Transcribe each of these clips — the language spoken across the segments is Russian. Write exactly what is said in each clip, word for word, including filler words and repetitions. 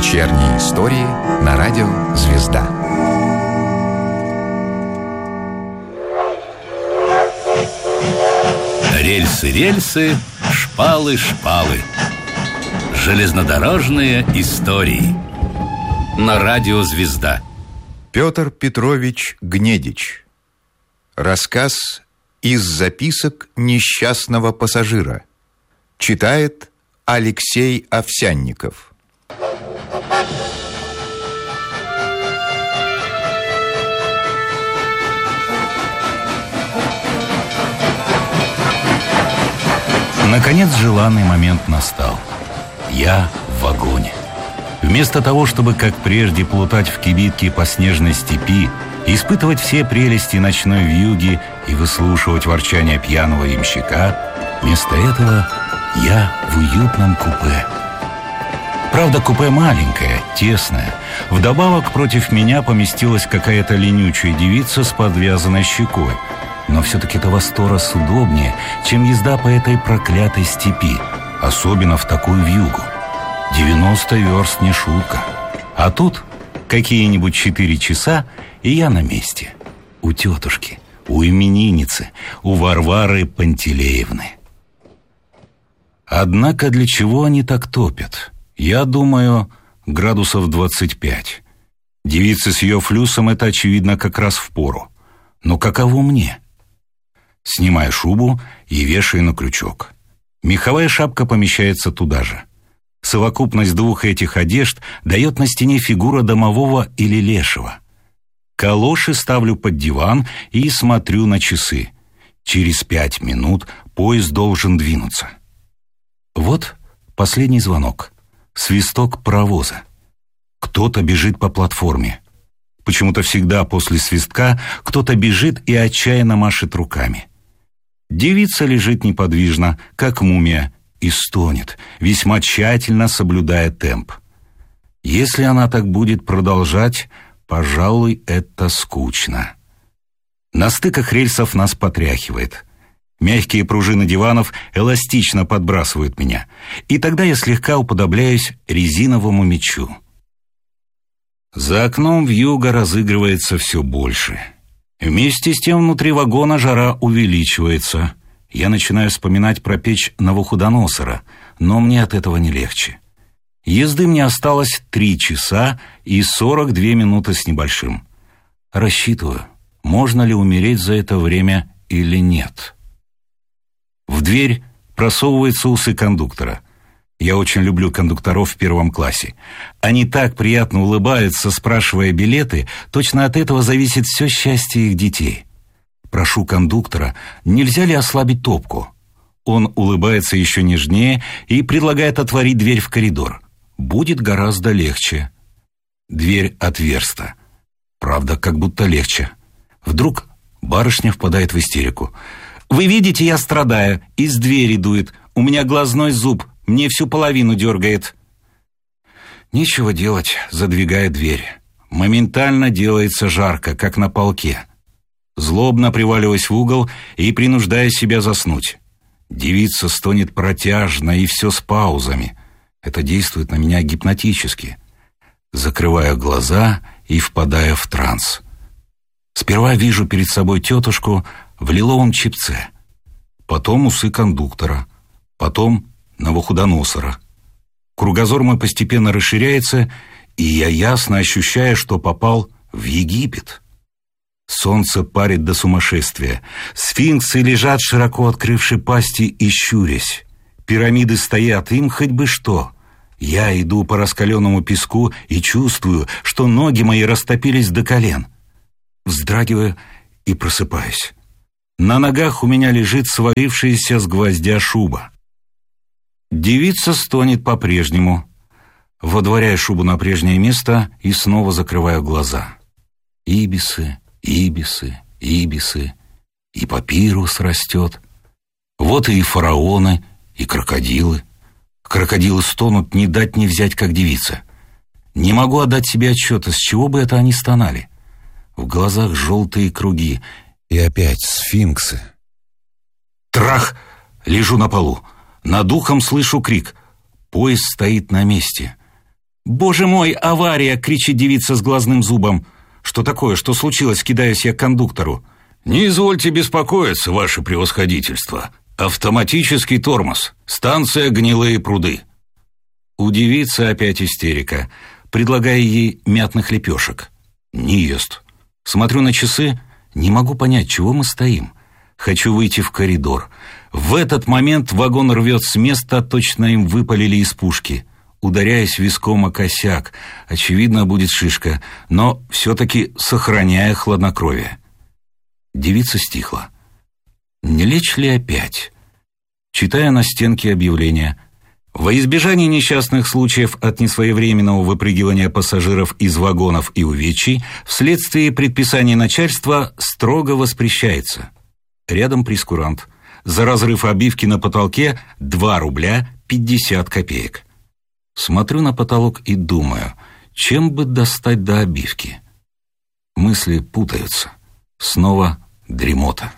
Вечерние истории на радио «Звезда». Рельсы, рельсы, шпалы, шпалы. Железнодорожные истории на радио «Звезда». Петр Петрович Гнедич. Рассказ из записок несчастного пассажира. Читает Алексей Овсянников. Наконец желанный момент настал. Я в вагоне. Вместо того, чтобы, как прежде, плутать в кибитке по снежной степи, испытывать все прелести ночной вьюги и выслушивать ворчание пьяного ямщика, вместо этого я в уютном купе. Правда, купе маленькое, тесное. Вдобавок против меня поместилась какая-то ленючая девица с подвязанной щекой. Но все-таки-то во сто раз удобнее, чем езда по этой проклятой степи, особенно в такую вьюгу. девяносто верст не шутка. А тут какие-нибудь четыре часа, и я на месте. У тетушки, у именинницы, у Варвары Пантелеевны. Однако для чего они так топят? Я думаю, градусов двадцать пять. Девице с ее флюсом это, очевидно, как раз впору. Но каково мне? Снимаю шубу и вешаю на крючок. Меховая шапка помещается туда же. Совокупность двух этих одежд дает на стене фигура домового или лешего. Калоши ставлю под диван и смотрю на часы. Через пять минут поезд должен двинуться. Вот последний звонок. Свисток паровоза. Кто-то бежит по платформе. Почему-то всегда после свистка кто-то бежит и отчаянно машет руками. Девица лежит неподвижно, как мумия, и стонет, весьма тщательно соблюдая темп. Если она так будет продолжать, пожалуй, это скучно. На стыках рельсов нас потряхивает. Мягкие пружины диванов эластично подбрасывают меня, и тогда я слегка уподобляюсь резиновому мячу. За окном вьюга разыгрывается все больше. Вместе с тем внутри вагона жара увеличивается. Я начинаю вспоминать про печь Навуходоносора, но мне от этого не легче. Езды мне осталось три часа и сорок две минуты с небольшим. Рассчитываю, можно ли умереть за это время или нет. В дверь просовываются усы кондуктора. Я очень люблю кондукторов в первом классе. Они так приятно улыбаются, спрашивая билеты, точно от этого зависит все счастье их детей. Прошу кондуктора, нельзя ли ослабить топку? Он улыбается еще нежнее и предлагает отворить дверь в коридор. Будет гораздо легче. Дверь отверста. Правда, как будто легче. Вдруг барышня впадает в истерику. «Вы видите, я страдаю. Из двери дует. У меня глазной зуб. Мне всю половину дергает». Нечего делать, задвигая дверь. Моментально делается жарко, как на полке. Злобно приваливаясь в угол и принуждая себя заснуть. Девица стонет протяжно и все с паузами. Это действует на меня гипнотически. Закрываю глаза и впадаю в транс. Сперва вижу перед собой тетушку в лиловом чепце. Потом усы кондуктора. Потом Навуходоносора. Кругозор мой постепенно расширяется, и я ясно ощущаю, что попал в Египет. Солнце парит до сумасшествия. Сфинксы лежат, широко открывши пасти и щурясь. Пирамиды стоят, им хоть бы что. Я иду по раскаленному песку и чувствую, что ноги мои растопились до колен. Вздрагиваю и просыпаюсь. На ногах у меня лежит свалившаяся с гвоздя шуба. Девица стонет по-прежнему. Водворяю шубу на прежнее место и снова закрываю глаза. Ибисы, ибисы, ибисы, и папирус растет. Вот и фараоны, и крокодилы. Крокодилы стонут, не дать не взять, как девица. Не могу отдать себе отчета, с чего бы это они стонали. В глазах желтые круги. И опять сфинксы. Трах! Лежу на полу. Над ухом слышу крик. Поезд стоит на месте. «Боже мой, авария!» — кричит девица с глазным зубом. «Что такое? Что случилось?» — кидаюсь я к кондуктору. «Не извольте беспокоиться, ваше превосходительство. Автоматический тормоз. Станция «Гнилые пруды». У девицы опять истерика. Предлагаю ей мятных лепешек. Не ест. Смотрю на часы, не могу понять, чего мы стоим. Хочу выйти в коридор. В этот момент вагон рвет с места, точно им выпалили из пушки. Ударяясь виском о косяк, очевидно, будет шишка, но все-таки сохраняя хладнокровие. Девица стихла. Не лечь ли опять? Читая на стенке объявление: во избежание несчастных случаев от несвоевременного выпрыгивания пассажиров из вагонов и увечий вследствие предписания начальства строго воспрещается. Рядом прейскурант. За разрыв обивки на потолке два рубля пятьдесят копеек. Смотрю на потолок и думаю, чем бы достать до обивки. Мысли путаются. Снова дремота.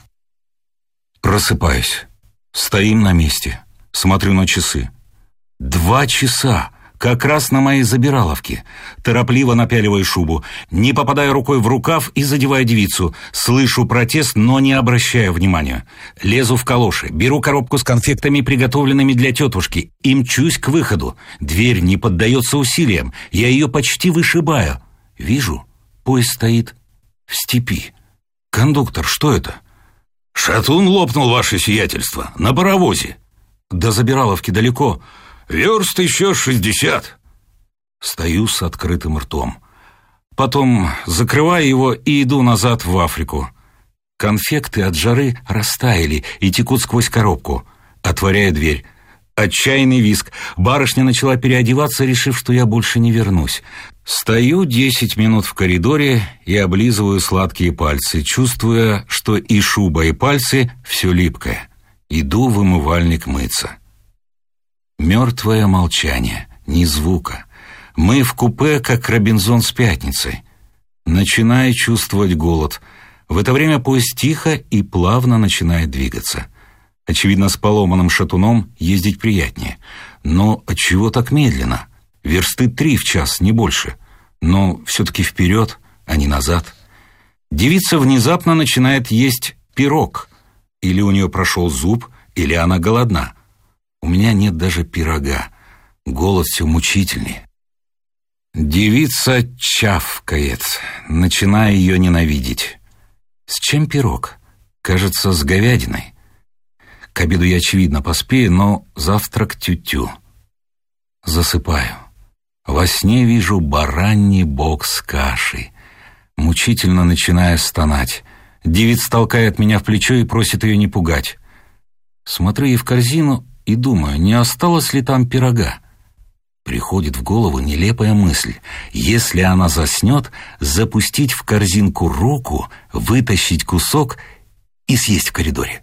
Просыпаюсь. Стоим на месте. Смотрю на часы. Два часа. Как раз на моей забираловке. Торопливо напяливаю шубу. Не попадая рукой в рукав и задевая девицу. Слышу протест, но не обращаю внимания. Лезу в калоши. Беру коробку с конфектами, приготовленными для тетушки. И мчусь к выходу. Дверь не поддается усилиям. Я ее почти вышибаю. Вижу, поезд стоит в степи. «Кондуктор, что это?» «Шатун лопнул, ваше сиятельство, на паровозе». «До забираловки далеко». «Верст еще шестьдесят». Стою с открытым ртом. Потом закрываю его и иду назад в Африку. Конфекты от жары растаяли и текут сквозь коробку. Отворяю дверь. Отчаянный визг. Барышня начала переодеваться, решив, что я больше не вернусь. Стою десять минут в коридоре и облизываю сладкие пальцы, чувствуя, что и шуба, и пальцы все липкое. Иду в умывальник мыться. Мертвое молчание, ни звука. Мы в купе, как Робинзон с пятницей. Начинаю чувствовать голод. В это время поезд тихо и плавно начинает двигаться. Очевидно, с поломанным шатуном ездить приятнее. Но отчего так медленно? Версты три в час, не больше. Но все-таки вперед, а не назад. Девица внезапно начинает есть пирог. Или у нее прошел зуб, или она голодна. У меня нет даже пирога. Голод все мучительнее. Девица чавкает, начиная ее ненавидеть. С чем пирог? Кажется, с говядиной. К обеду я, очевидно, поспею, но завтрак тю-тю. Засыпаю. Во сне вижу бараний бок с кашей. Мучительно начинаю стонать. Девица толкает меня в плечо и просит ее не пугать. Смотрю ей в корзину и думаю, не осталось ли там пирога. Приходит в голову нелепая мысль. Если она заснет, запустить в корзинку руку, вытащить кусок и съесть в коридоре.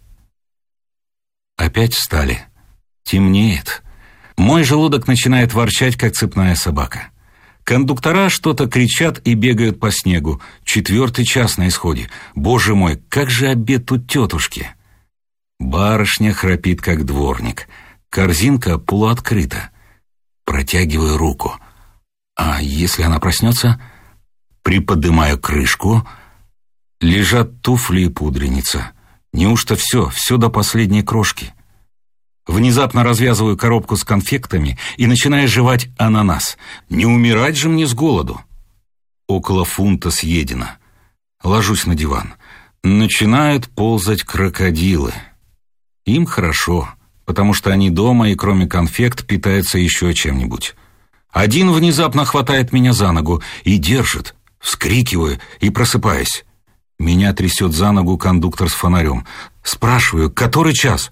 Опять встали. Темнеет. Мой желудок начинает ворчать, как цепная собака. Кондуктора что-то кричат и бегают по снегу. Четвертый час на исходе. Боже мой, как же обед у тетушки. Барышня храпит, как дворник. Корзинка полуоткрыта. Протягиваю руку. А если она проснется? Приподнимаю крышку. Лежат туфли и пудреница. Неужто все, все до последней крошки? Внезапно развязываю коробку с конфектами и начинаю жевать ананас. Не умирать же мне с голоду. Около фунта съедено. Ложусь на диван. Начинают ползать крокодилы. Им хорошо, потому что они дома и кроме конфект питаются еще чем-нибудь. Один внезапно хватает меня за ногу и держит. Вскрикиваю и просыпаюсь. Меня трясет за ногу кондуктор с фонарем. Спрашиваю, который час?